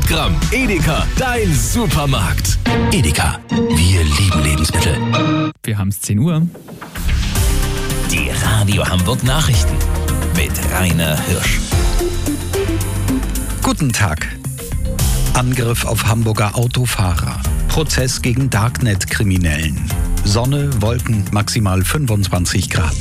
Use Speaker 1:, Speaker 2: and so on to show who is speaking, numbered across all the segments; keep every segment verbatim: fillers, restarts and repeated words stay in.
Speaker 1: hundert Gramm. Edeka, dein Supermarkt. Edeka, wir lieben Lebensmittel.
Speaker 2: Wir haben es zehn Uhr.
Speaker 1: Die Radio Hamburg Nachrichten mit Rainer Hirsch.
Speaker 3: Guten Tag. Angriff auf Hamburger Autofahrer. Prozess gegen Darknet-Kriminellen. Sonne, Wolken, maximal fünfundzwanzig Grad.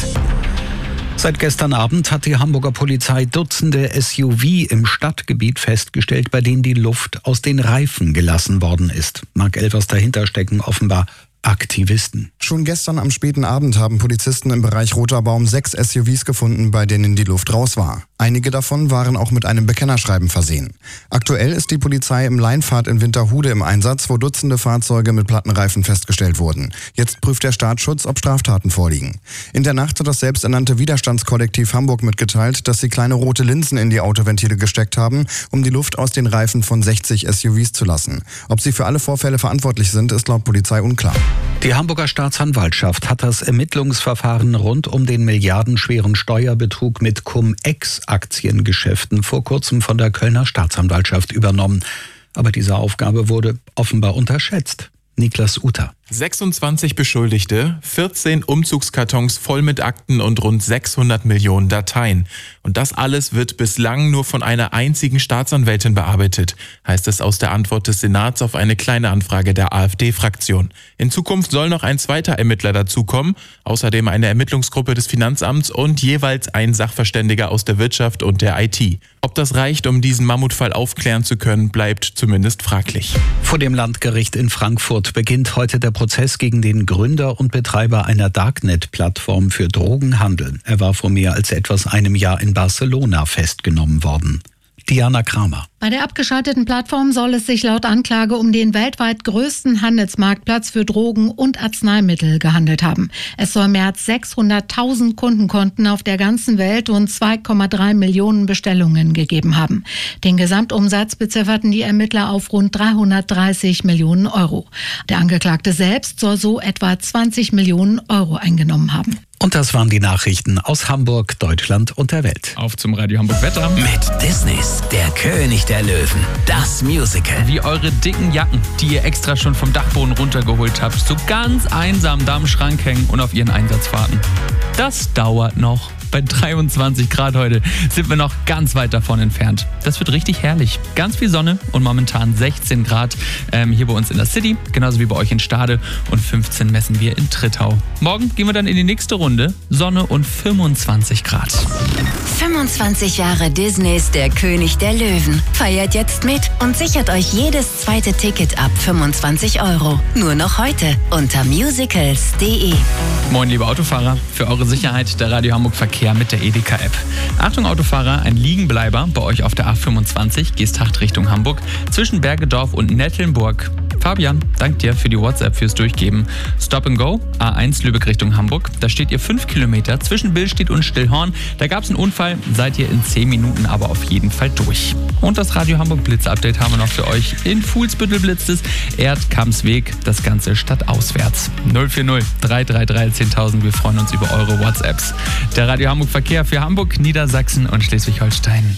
Speaker 3: Seit gestern Abend hat die Hamburger Polizei Dutzende S U V im Stadtgebiet festgestellt, bei denen die Luft aus den Reifen gelassen worden ist. Mark Elvers dahinter stecken offenbar Aktivisten.
Speaker 4: Schon gestern am späten Abend haben Polizisten im Bereich Roter Baum sechs S U Vs gefunden, bei denen die Luft raus war. Einige davon waren auch mit einem Bekennerschreiben versehen. Aktuell ist die Polizei im Leinpfad in Winterhude im Einsatz, wo Dutzende Fahrzeuge mit Plattenreifen festgestellt wurden. Jetzt prüft der Staatsschutz, ob Straftaten vorliegen. In der Nacht hat das selbsternannte Widerstandskollektiv Hamburg mitgeteilt, dass sie kleine rote Linsen in die Autoventile gesteckt haben, um die Luft aus den Reifen von sechzig S U Vs zu lassen. Ob sie für alle Vorfälle verantwortlich sind, ist laut Polizei unklar.
Speaker 3: Die Hamburger Staatsanwaltschaft hat das Ermittlungsverfahren rund um den milliardenschweren Steuerbetrug mit Cum-Ex-Aktiengeschäften vor kurzem von der Kölner Staatsanwaltschaft übernommen. Aber diese Aufgabe wurde offenbar unterschätzt. Niklas Uter.
Speaker 5: sechsundzwanzig Beschuldigte, vierzehn Umzugskartons voll mit Akten und rund sechshundert Millionen Dateien. Und das alles wird bislang nur von einer einzigen Staatsanwältin bearbeitet, heißt es aus der Antwort des Senats auf eine kleine Anfrage der AfD-Fraktion. In Zukunft soll noch ein zweiter Ermittler dazukommen, außerdem eine Ermittlungsgruppe des Finanzamts und jeweils ein Sachverständiger aus der Wirtschaft und der I T. Ob das reicht, um diesen Mammutfall aufklären zu können, bleibt zumindest fraglich.
Speaker 3: Vor dem Landgericht in Frankfurt beginnt heute der Prozess gegen den Gründer und Betreiber einer Darknet-Plattform für Drogenhandel. Er war vor mehr als etwas einem Jahr in Barcelona festgenommen worden. Diana Kramer.
Speaker 6: Bei der abgeschalteten Plattform soll es sich laut Anklage um den weltweit größten Handelsmarktplatz für Drogen und Arzneimittel gehandelt haben. Es soll mehr als sechshunderttausend Kundenkonten auf der ganzen Welt und zwei Komma drei Millionen Bestellungen gegeben haben. Den Gesamtumsatz bezifferten die Ermittler auf rund dreihundertdreißig Millionen Euro. Der Angeklagte selbst soll so etwa zwanzig Millionen Euro eingenommen haben.
Speaker 3: Und das waren die Nachrichten aus Hamburg, Deutschland und der Welt.
Speaker 2: Auf zum Radio Hamburg Wetter.
Speaker 1: Mit Disneys Der König der Löwen. Das Musical.
Speaker 2: Wie eure dicken Jacken, die ihr extra schon vom Dachboden runtergeholt habt, so ganz einsam da im Schrank hängen und auf ihren Einsatz warten. Das dauert noch. Bei dreiundzwanzig Grad heute sind wir noch ganz weit davon entfernt. Das wird richtig herrlich. Ganz viel Sonne und momentan sechzehn Grad ähm, hier bei uns in der City, genauso wie bei euch in Stade, und fünfzehn messen wir in Trittau. Morgen gehen wir dann in die nächste Runde. Sonne und fünfundzwanzig Grad.
Speaker 7: fünfundzwanzig Jahre Disneys Der König der Löwen. Feiert jetzt mit und sichert euch jedes zweite Ticket ab fünfundzwanzig Euro. Nur noch heute unter musicals punkt de.
Speaker 2: Moin liebe Autofahrer, für eure Sicherheit der Radio Hamburg Verkehr mit der Edeka-App. Achtung Autofahrer, ein Liegenbleiber bei euch auf der A fünfundzwanzig, Geesthacht Richtung Hamburg, zwischen Bergedorf und Nettelnburg. Fabian, dank dir für die WhatsApp fürs Durchgeben. Stop and Go, A eins Lübeck Richtung Hamburg. Da steht ihr fünf Kilometer zwischen Billstedt und Stillhorn. Da gab es einen Unfall, seid ihr in zehn Minuten aber auf jeden Fall durch. Und das Radio Hamburg Blitz-Update haben wir noch für euch. In Fuhlsbüttel blitzt es, Erdkampsweg, das Ganze stadtauswärts. null vier null drei drei drei zehntausend, wir freuen uns über eure WhatsApps. Der Radio Hamburg Verkehr für Hamburg, Niedersachsen und Schleswig-Holstein.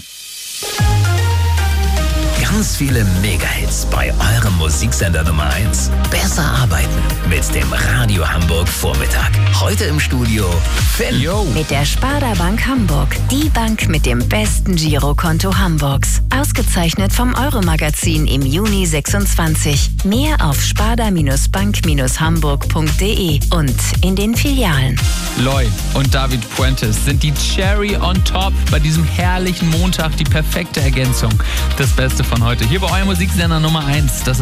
Speaker 1: Ganz viele Mega-Hits bei eurem Musiksender Nummer eins. Besser arbeiten mit dem Radio Hamburg Vormittag. Heute im Studio Finn.
Speaker 2: Yo.
Speaker 7: Mit der Sparda Bank Hamburg. Die Bank mit dem besten Girokonto Hamburgs. Ausgezeichnet vom Euro-Magazin im Juni sechsundzwanzig. Mehr auf sparda bank hamburg punkt de und in den Filialen.
Speaker 2: Loy und David Puentes sind die Cherry on top bei diesem herrlichen Montag, die perfekte Ergänzung. Das Beste von heute hier bei eurem Musiksender Nummer eins. Das